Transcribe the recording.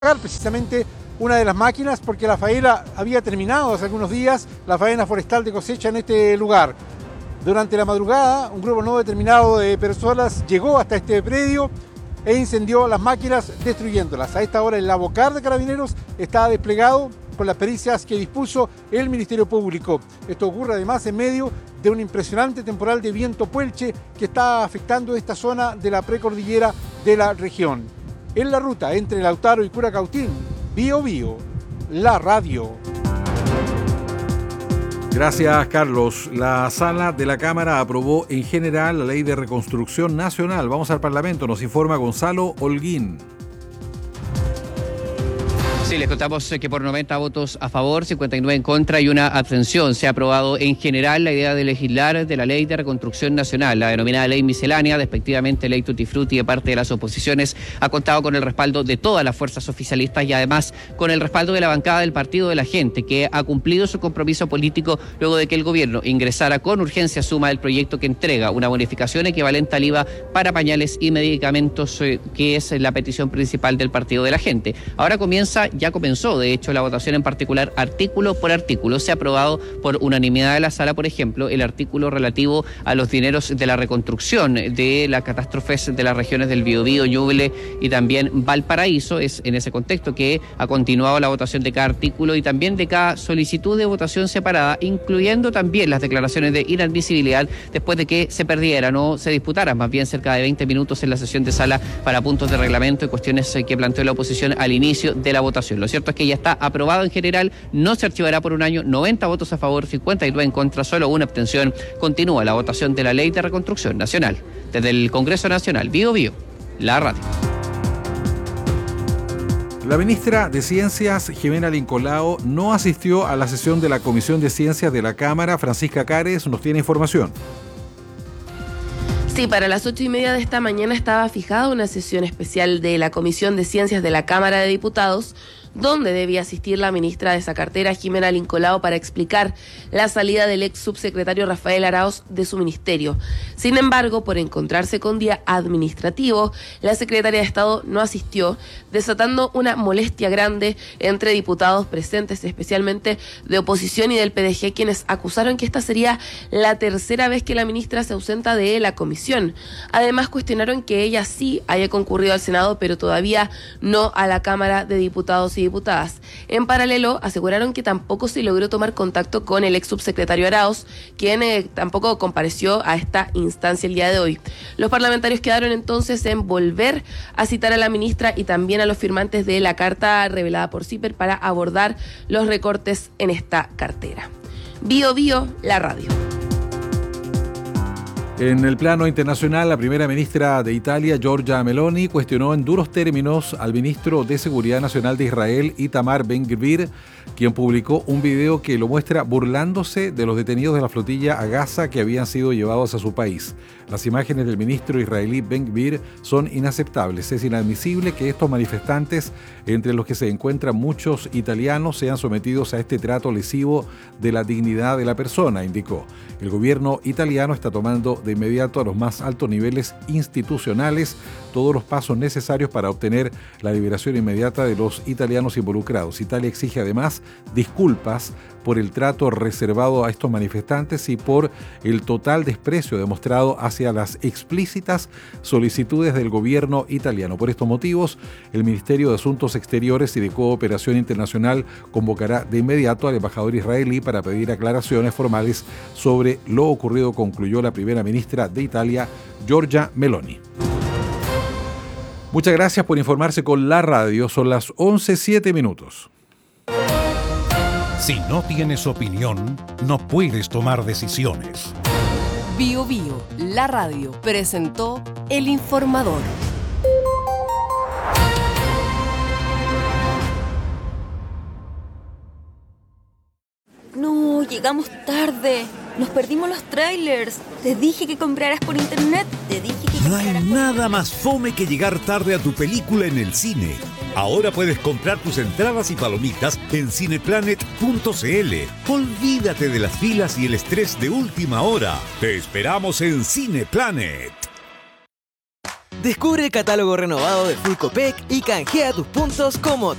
precisamente una de las máquinas porque la faena había terminado hace algunos días, la faena forestal de cosecha en este lugar. Durante la madrugada, un grupo no determinado de personas llegó hasta este predio e incendió las máquinas destruyéndolas. A esta hora el Lavocar de Carabineros está desplegado con las pericias que dispuso el Ministerio Público. Esto ocurre además en medio de un impresionante temporal de viento puelche que está afectando esta zona de la precordillera de la región. En la ruta entre Lautaro y Curacautín, Bío Bío, la radio. Gracias, Carlos. La sala de la Cámara aprobó en general la Ley de Reconstrucción Nacional. Vamos al Parlamento, nos informa Gonzalo Holguín. Sí, les contamos que por 90 votos a favor, 59 en contra y una abstención se ha aprobado en general la idea de legislar de la Ley de Reconstrucción Nacional. La denominada Ley Miscelánea, respectivamente Ley Tutti Frutti de parte de las oposiciones, ha contado con el respaldo de todas las fuerzas oficialistas y además con el respaldo de la bancada del Partido de la Gente, que ha cumplido su compromiso político luego de que el gobierno ingresara con urgencia suma del proyecto que entrega una bonificación equivalente al IVA para pañales y medicamentos, que es la petición principal del Partido de la Gente. Ahora ya comenzó, de hecho, la votación en particular artículo por artículo. Se ha aprobado por unanimidad de la sala, por ejemplo, el artículo relativo a los dineros de la reconstrucción de las catástrofes de las regiones del Biobío, Ñuble y también Valparaíso. Es en ese contexto que ha continuado la votación de cada artículo y también de cada solicitud de votación separada, incluyendo también las declaraciones de inadmisibilidad después de que se perdieran o se disputaran más bien cerca de 20 minutos en la sesión de sala para puntos de reglamento y cuestiones que planteó la oposición al inicio de la votación. Lo cierto es que ya está aprobado en general, no se archivará por un año, 90 votos a favor, 52 en contra, solo una abstención. Continúa la votación de la Ley de Reconstrucción Nacional. Desde el Congreso Nacional, Bío Bío, la radio. La ministra de Ciencias, Jimena Lincolao, no asistió a la sesión de la Comisión de Ciencias de la Cámara. Francisca Cares nos tiene información. Sí, para las 8:30 de esta mañana estaba fijada una sesión especial de la Comisión de Ciencias de la Cámara de Diputados, donde debía asistir la ministra de esa cartera, Jimena Lincolao, para explicar la salida del ex subsecretario Rafael Araoz de su ministerio. Sin embargo, por encontrarse con día administrativo, la secretaria de Estado no asistió, desatando una molestia grande entre diputados presentes, especialmente de oposición y del PDG, quienes acusaron que esta sería la tercera vez que la ministra se ausenta de la comisión. Además, cuestionaron que ella sí haya concurrido al Senado, pero todavía no a la Cámara de Diputados y Diputadas. En paralelo, aseguraron que tampoco se logró tomar contacto con el ex subsecretario Araoz, quien tampoco compareció a esta instancia el día de hoy. Los parlamentarios quedaron entonces en volver a citar a la ministra y también a los firmantes de la carta revelada por CIPER para abordar los recortes en esta cartera. Bío Bío, la radio. En el plano internacional, la primera ministra de Italia, Giorgia Meloni, cuestionó en duros términos al ministro de Seguridad Nacional de Israel, Itamar Ben-Gvir, quien publicó un video que lo muestra burlándose de los detenidos de la flotilla a Gaza que habían sido llevados a su país. Las imágenes del ministro israelí Ben-Gvir son inaceptables. Es inadmisible que estos manifestantes, entre los que se encuentran muchos italianos, sean sometidos a este trato lesivo de la dignidad de la persona, indicó. El gobierno italiano está tomando de inmediato a los más altos niveles institucionales todos los pasos necesarios para obtener la liberación inmediata de los italianos involucrados. Italia exige además disculpas por el trato reservado a estos manifestantes y por el total desprecio demostrado hacia las explícitas solicitudes del gobierno italiano. Por estos motivos, el Ministerio de Asuntos Exteriores y de Cooperación Internacional convocará de inmediato al embajador israelí para pedir aclaraciones formales sobre lo ocurrido, concluyó la primera ministra de Italia, Giorgia Meloni. Muchas gracias por informarse con la radio. Son las 11:07. Si no tienes opinión, no puedes tomar decisiones. Bío Bío, la radio, presentó El Informador. No, llegamos tarde. Nos perdimos los trailers. Te dije que compraras por internet. No hay nada más fome que llegar tarde a tu película en el cine. Ahora puedes comprar tus entradas y palomitas en cineplanet.cl. Olvídate de las filas y el estrés de última hora. Te esperamos en Cineplanet. Descubre el catálogo renovado de Full Copec y canjea tus puntos como